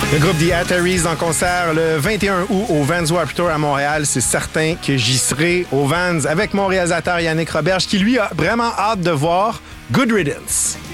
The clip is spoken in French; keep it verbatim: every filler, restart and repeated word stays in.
Le groupe The Ataris en concert le vingt et un août au Vans Warped Tour à Montréal. C'est certain que j'y serai au Vans avec mon réalisateur Yannick Roberge qui, lui, a vraiment hâte de voir Good Riddance.